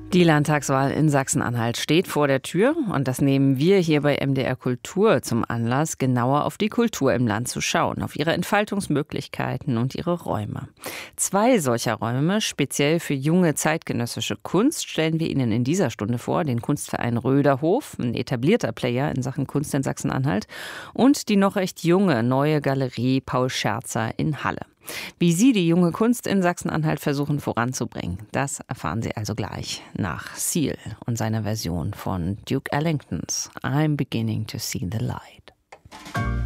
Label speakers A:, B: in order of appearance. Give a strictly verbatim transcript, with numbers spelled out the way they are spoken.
A: Die Landtagswahl in Sachsen-Anhalt steht vor der Tür und das nehmen wir hier bei M D R Kultur zum Anlass, genauer auf die Kultur im Land zu schauen, auf ihre Entfaltungsmöglichkeiten und ihre Räume. Zwei solcher Räume, speziell für junge zeitgenössische Kunst, stellen wir Ihnen in dieser Stunde vor. Den Kunstverein Röderhof, ein etablierter Player in Sachen Kunst in Sachsen-Anhalt, und die noch recht junge neue Galerie Paul Scherzer in Halle. Wie Sie die junge Kunst in Sachsen-Anhalt versuchen voranzubringen, das erfahren Sie also gleich nach Seal und seiner Version von Duke Ellingtons I'm Beginning to See the Light.